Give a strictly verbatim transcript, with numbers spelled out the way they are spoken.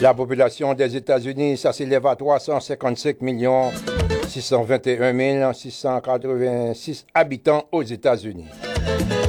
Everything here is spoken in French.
La population des États-Unis, ça s'élève à trois cent cinquante-cinq millions six cent vingt et un mille six cent quatre-vingt-six habitants aux États-Unis.